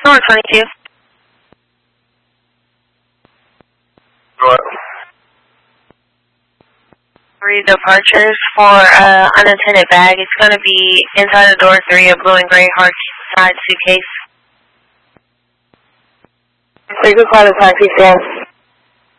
Door 22. What? 3 departures for unattended bag. It's going to be inside of door 3, a blue and gray hard side suitcase. Take a call to taxi stand.